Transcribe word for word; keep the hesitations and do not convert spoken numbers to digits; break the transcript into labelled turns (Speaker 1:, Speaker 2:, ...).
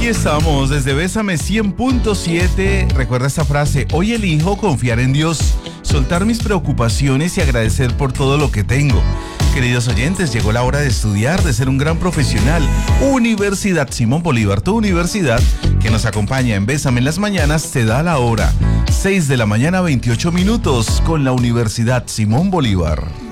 Speaker 1: estamos desde Bésame cien punto siete. Recuerda esta frase: hoy elijo confiar en Dios, soltar mis preocupaciones y agradecer por todo lo que tengo. Queridos oyentes, llegó la hora de estudiar, de ser un gran profesional. Universidad Simón Bolívar, tu universidad que nos acompaña en Bésame en las mañanas, te da la hora. seis de la mañana, veintiocho minutos, con la Universidad Simón Bolívar.